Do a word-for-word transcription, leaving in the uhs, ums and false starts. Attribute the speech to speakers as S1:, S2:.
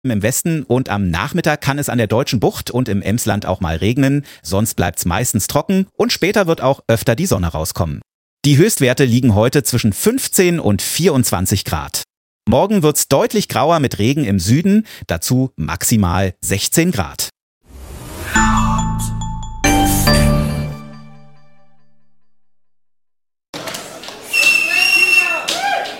S1: Im Westen und am Nachmittag kann es an der Deutschen Bucht und im Emsland auch mal regnen, sonst bleibt's meistens trocken und später wird auch öfter die Sonne rauskommen. Die Höchstwerte liegen heute zwischen fünfzehn und vierundzwanzig Grad. Morgen wird's deutlich grauer mit Regen im Süden, dazu maximal sechzehn Grad.